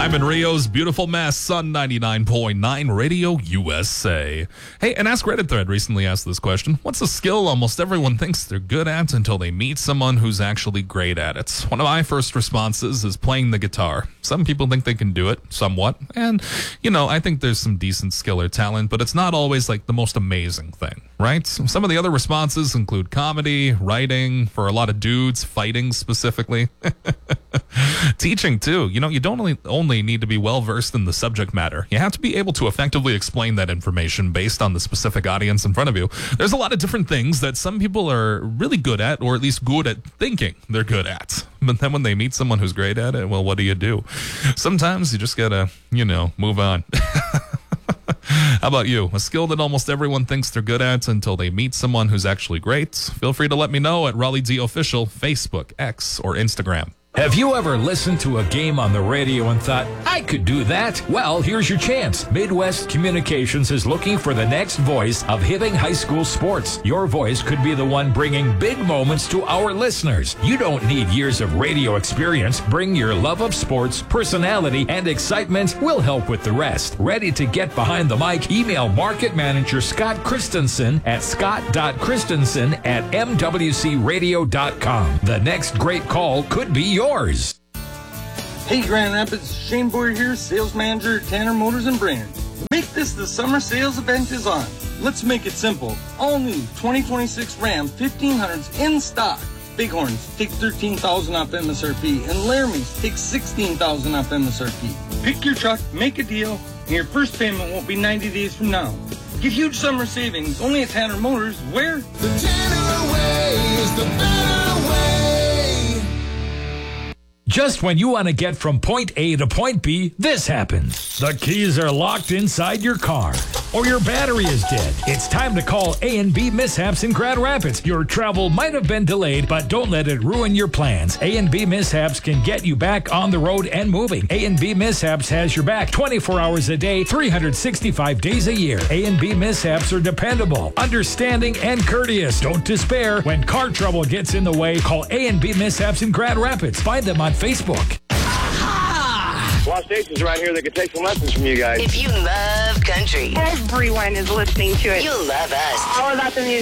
Diamond Rio's Beautiful Mess on 99.9 Radio USA. Hey, an Ask Reddit thread recently asked this question. What's a skill almost everyone thinks they're good at until they meet someone who's actually great at it? One of my first responses is playing the guitar. Some people think they can do it, somewhat. And, I think there's some decent skill or talent, but it's not always like the most amazing thing, right? Some of the other responses include comedy, writing, for a lot of dudes, fighting specifically. Teaching, too. You don't only need to be well-versed in the subject matter. You have to be able to effectively explain that information based on the specific audience in front of you. There's a lot of different things that some people are really good at, or at least good at thinking they're good at. But then when they meet someone who's great at it, well, what do? Sometimes you just gotta, move on. How about you? A skill that almost everyone thinks they're good at until they meet someone who's actually great? Feel free to let me know at Raleigh D Official, Facebook, X, or Instagram. Have you ever listened to a game on the radio and thought, I could do that? Well, here's your chance. Midwest Communications is looking for the next voice of Hibbing High School sports. Your voice could be the one bringing big moments to our listeners. You don't need years of radio experience. Bring your love of sports, personality, and excitement. We'll help with the rest. Ready to get behind the mic? Email Market Manager Scott Christensen at scott.christensen@mwcradio.com. The next great call could be yours. Hey Grand Rapids, Shane Boyer here, sales manager at Tanner Motors and Brands. Make this the summer sales event is on. Let's make it simple. All new 2026 Ram 1500s in stock. Bighorns take $13,000 off MSRP and Laramie's take $16,000 off MSRP. Pick your truck, make a deal, and your first payment won't be 90 days from now. Get huge summer savings only at Tanner Motors, where? The Tanner way is the better way. Just when you want to get from point A to point B, this happens. The keys are locked inside your car, or your battery is dead. It's time to call A&B Mishaps in Grand Rapids. Your travel might have been delayed, but don't let it ruin your plans. A&B Mishaps can get you back on the road and moving. A&B Mishaps has your back 24 hours a day, 365 days a year. A&B Mishaps are dependable, understanding, and courteous. Don't despair. When car trouble gets in the way, call A&B Mishaps in Grand Rapids. Find them on Facebook. A lot of stations around here that can take some lessons from you guys. If you love country, everyone is listening to it. You'll love us. All about the music.